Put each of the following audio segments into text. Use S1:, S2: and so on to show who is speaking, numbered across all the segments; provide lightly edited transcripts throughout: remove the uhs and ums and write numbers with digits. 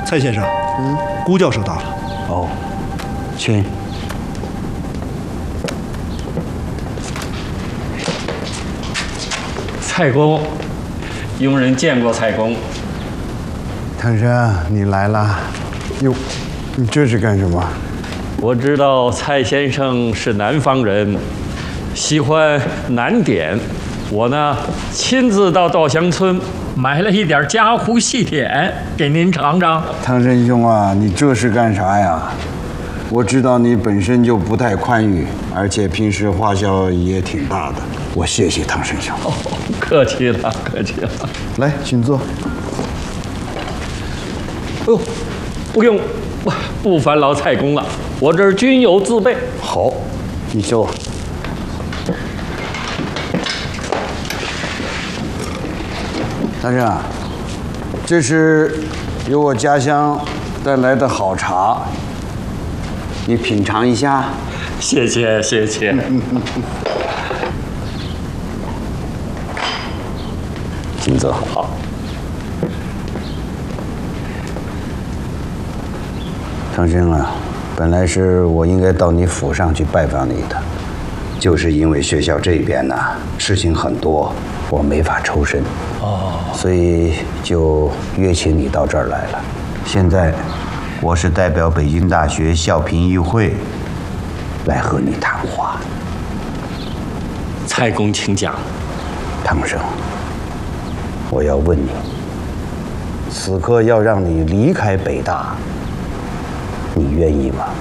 S1: 蔡先生，辜教授到了。
S2: 哦，请。
S3: 蔡公，佣人见过蔡公。
S2: 唐生，你来啦？哟，你这是干什么？
S3: 我知道蔡先生是南方人，喜欢南点。我呢，亲自到稻香村买了一点家湖细点给您尝尝。
S2: 唐生兄啊，你这是干啥呀？我知道你本身就不太宽裕，而且平时花销也挺大的。我谢谢唐生兄。
S3: 哦，客气了，客气了。
S2: 来，请坐。
S3: 哦，不用，不烦劳蔡公了，我这儿均有自备。
S2: 好，你坐。唐生啊，这是由我家乡带来的好茶，你品尝一下。
S3: 谢谢，谢谢。
S2: 请坐。
S3: 好。
S2: 唐生啊，本来是我应该到你府上去拜访你的，就是因为学校这边呢事情很多，我没法抽身。哦，所以就约请你到这儿来了。现在我是代表北京大学校评议会来和你谈话。
S3: 蔡公请讲。
S2: 唐生，我要问你，此刻要让你离开北大，你愿意吗？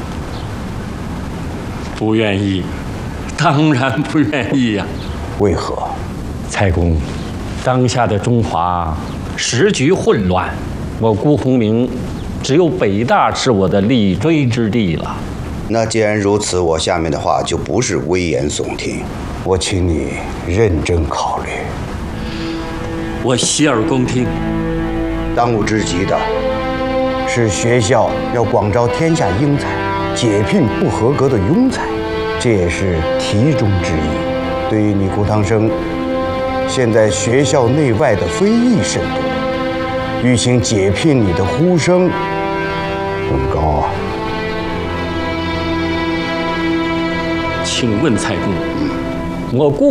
S3: 不愿意，当然不愿意呀。
S2: 为何？
S3: 蔡公，当下的中华时局混乱，我辜鸿铭只有北大是我的立锥之地了。
S2: 那既然如此，我下面的话就不是危言耸听，我请你认真考虑。
S3: 我洗耳恭听。
S2: 当务之急的是学校要广招天下英才，解聘不合格的庸才，这也是题中之意。对于你顾堂生，现在学校内外的非议甚多，欲请解聘你的呼声很高啊。
S3: 请问蔡公，我辜